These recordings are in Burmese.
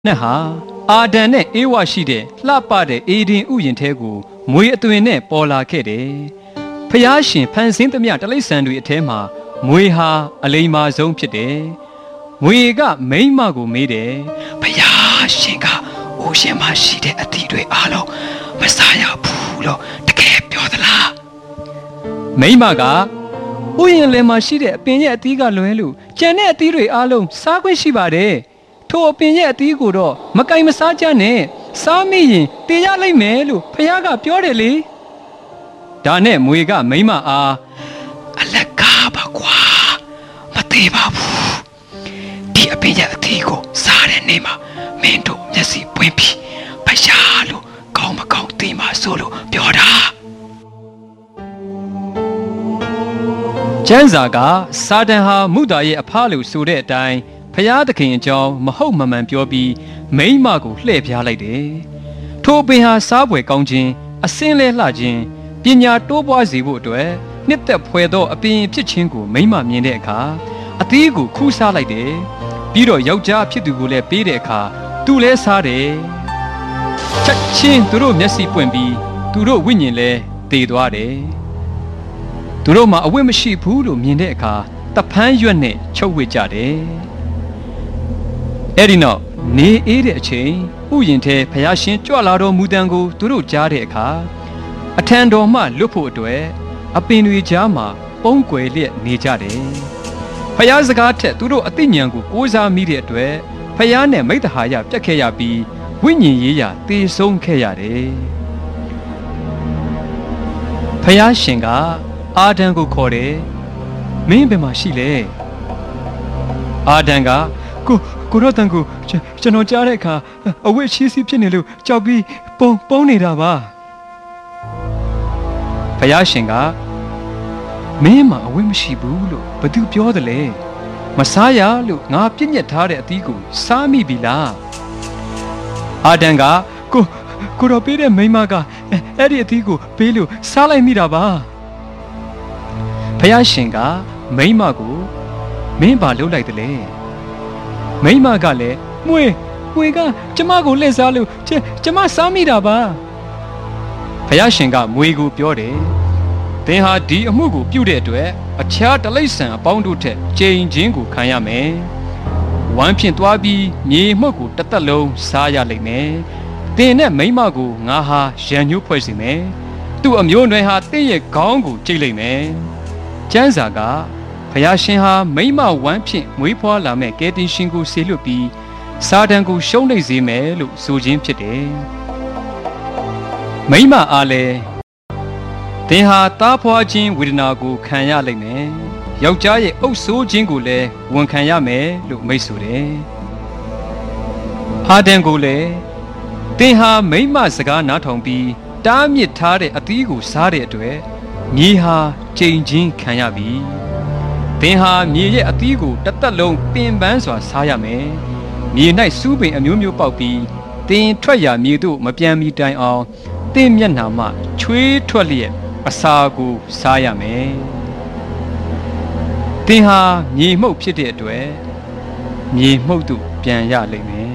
နဲ့ဟာအာဒံနဲ့အေဝါရှိတဲ့လှပတဲ့အေဒင်ဥယျာဉ်ထဲကိုမွေအသွင်နဲ့ပေါ်လာခဲ့တယ်။ဖျားရှင်ဖန်ဆင်းသမျှတိရစ္ဆာန်တွေအထဲမှာမွေဟာအလိမ္မာဆုံးဖြစ်တယ်။မွေကမိန်းမကိုမေးတယ်။ဖျားရှင်ကအိုရှင်မရှိတဲ့အသီးတွေအားလုံးမစားရဘူးလို့တကယ်ပြောသလား။မိန်းမကဥယျာဉ်လယ်မှာရှိတဲ့အပင်ရဲ့အသီးကလွဲလို့ကျန်တဲ့အသီးတွေအားလုံးစားခွင့်ရှိပါတယ်။ထိုအပင်ရဲ့အသီးကိုတော့မကင်မစားကြနဲ့စားမိရင်တေရလိုက်မယ်လို့ဖခင်ကပြောတယ်လေဒါနဲ့မွေကမိမအားအလကားပါကွာမသေးပါဘူးဒီအပင်ရဲ့အသီးကိုစားတဲ့နေ့မှာမင်းတို့မျက်စိပွင့်ပြီးဖခင်လို့ကောင်းမကောင်းသိမှဆိုလို့ပြောတာကျမ်းစာကစာတန်ဟာမုသာရဲ့အဖလို့ဆိုတဲ့အတိုင်းဖျားသခင်အကြောင်းမဟုတ်မမှန်ပြောပြီးမိန်းမကိုလှည့်ပြားလိုက်တယ်။ထိုပင်ဟာစားပွဲကောင်းခြင်းအစင်းလဲလှခြင်းပညာတိုးပွားစေဖို့အတွက်နှစ်သက်ဖွယ်သောအပင်ဖြစ်ခြင်းကိုမိန်းမမြင်တဲ့အခါအသီးကိုခူးစားလိုက်တယ်။ပြီးတော့ယောက်ျားဖြစ်သူကိုလည်းပေးတဲ့အခါသူလည်းစားတယ်။ချက်ချင်းသူတို့မျက်စိပွင့်ပြီးသူတို့ဝိညာဉ်လည်းတည်သွားတယ်။သူတို့မှာအဝတ်မရှိဘူးလို့မြင်တဲ့အခါတဖန်းရွက်နဲ့ချုပ်ဝစ်ကြတယ်။အဲ့ဒီနောက်နေအေးတဲ့အချိန်ဥယျာဉ်ထဲဖျားရှင်ကြွလာတော်မူတံကိုသူတို့ကြားတဲ့အခါအထံတော်မှလွတ်ဖို့အတွက်အပင်တွေကြားမှာပုံကွယ်လျက်နေကြတယ်။ဖျားစကားထက်သူတို့အသိဉာဏ်ကိုကိုးစားမိတဲ့အတွက်ဖျားနဲ့မိတ္တဟာယပြတ်ခဲ့ရပြီးဝိညာဉ်ရေးရာသေဆုံးခဲ့ရတယ်။ဖျားရှင်ကအာဒံကိုခေါ်တယ်။မင်းဘယ်မှာရှိလဲ။အာဒံကကိုရောတန်ကိုကျွန်တော်ကြားတဲ့အခါအဝတ်ချီးစီးဖြစ်နေလို့ကြောက်ပြီးပုံနေတာပါဘုရားရှင်ကမင်းမှာအဝတ်မရှိဘူးလို့ဘသူပြောတယ်လဲမစားရလို့ငါပြည့်ညက်ထားတဲ့အသီးကိုစားမိပြီလားအာဒံကကိုရောပေးတဲ့မိန်းမကအဲ့ဒီအသီးကိုပေးလို့စားလိုက်မိတာပါဘုရားရှင်ကမိန်းမကိုမင်းဘာလုပ်လိုက်တယ်လဲမိမကလည်းမွေကကျမကိုလှည့်စားလို့ကျမစားမိတာပါဘုရားရှင်ကမွေကိုပြောတယ်သင်ဟာဒီအမှုကိုပြုတဲ့အတွက်အခြားတိရစ္ဆာန်အပေါင်းတို့ထက်ကြိမ်ချင်းကိုခံရမယ်ဝမ်းဖြင့်သွားပြီးမြေမှုတ်ကိုတစ်သက်လုံးစားရလိမ့်မယ်သင်နဲ့မိမကိုငါဟာရန်ညှိုးဖွဲ့စီမယ်သူ့အမျိုးနွယ်ဟာသင်ရဲ့ခေါင်းကိုကြိတ်လိမ့်မယ်ကျမ်းစာကဖျားရှင်ဟာမိမဝမ်းဖြင့်မွေးဖွားလာမဲ့ကယ်တင်ရှင်ကိုဆေလွတ်ပြီးစာတန်ကိုရှုံးလိုက်စေမယ်လို့ဆိုခြင်းဖြစ်တယ်။မိမအားလည်းသင်ဟာသားဖွားခြင်းဝေဒနာကိုခံရလိမ့်မယ်။ယောက်ျားရဲ့အုပ်ဆိုးခြင်းကိုလည်းဝန်ခံရမယ်လို့မိတ်ဆိုတယ်။အာဒံကိုလည်းသင်ဟာမိမစကားနားထောင်ပြီးတားမြစ်ထားတဲ့အသီးကိုစားတဲ့အတွက်မြေဟာကြိမ်ချင်းခံရပြီ။သင်ဟာမြေရဲ့အသီးကိုတစ်သက်လုံးပင်ပန်းစွာစားရမယ်။မြေ၌စူးပင်အမျိုးမျိုးပေါက်ပြီးသင်ထွက်ရာမြေသို့မပြန်မီတိုင်အောင်သင်မျက်နှာမှချွေးထွက်လျက်အစာကိုစားရမယ်။သင်ဟာမြေမှုန့်ဖြစ်တဲ့အတွက်မြေမှုန့်သို့ပြန်ရလိမ့်မယ်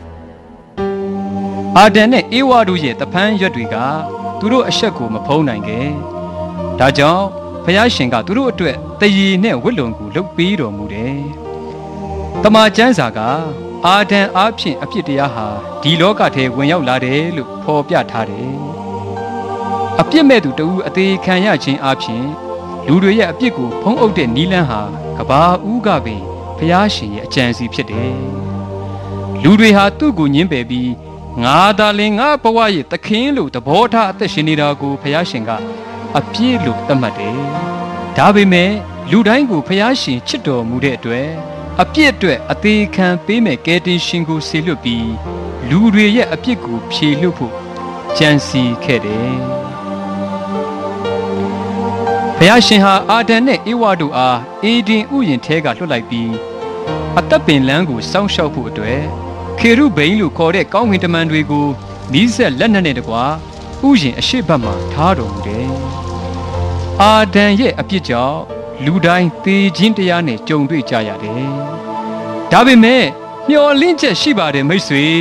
။အာဒံနဲ့အေဝါတို့ရဲ့တဖန်းရွက်တွေကသူတို့အဆက်ကိုမဖုံးနိုင်ခဲ့။ဒါကြောင့်ဖျားရှင်ကသူတို့အတွက်တရေနဲ့ဝတ်လုံကိုလုပ်ပေးတော်မူတယ်။တမန်ကျမ်းစာကအာဒံအားဖြင့်အဖြစ်တရားဟာဒီလောကထဲဝင်ရောက်လာတယ်လို့ဖော်ပြထားတယ်။အပြစ်မဲ့သူတဦးအသေးခံရခြင်းအားဖြင့်လူတွေရဲ့အပြစ်ကိုဖုံးအုပ်တဲ့နီလန်းဟာကဘာဦးကပင်ဖျားရှင်ရဲ့အကြံစီဖြစ်တယ်။လူတွေဟာသူ့ကိုညှင်းပယ်ပြီးငါသာလင်ငါဘဝရဲ့သခင်လို့သဘောထားအသက်ရှင်နေတာကိုဖျားရှင်ကအပြည့်လို့သတ်မှတ်တယ်။ဒါပေမဲ့လူတိုင်းကိုဖျားရှင်ချစ်တော်မူတဲ့အတွက်အပြစ်အတွက်အသေးခံပေးမဲ့ကယ်တင်ရှင်ကိုဆေလွတ်ပြီးလူတွေရဲ့အပြစ်ကိုဖြေလွတ်ဖို့ကြံစီခဲ့တယ်။ဖျားရှင်ဟာအာဒံနဲ့အေဝါတို့အားအေဒင်ဥယျာဉ်ထဲကလွှတ်လိုက်ပြီးအသက်ပင်လန်းကိုစောင့်ရှောက်ဖို့အတွက်ခေရုဗိန်လို့ခေါ်တဲ့ကောင်းကင်တမန်တွေကိုနီးစက်လက်နက်နဲ့တကွာဥယျာဉ်အရှိတ်ဘက်မှာထားတော်မူတယ်။အာဒံရဲ့အပြစ်ကြောင့်လူတိုင်းသေခြင်းတရားနဲ့ကြုံတွေ့ကြရတယ်။ဒါပေမဲ့မျော်လင့်ချက်ရှိပါတယ်မိတ်ဆွေ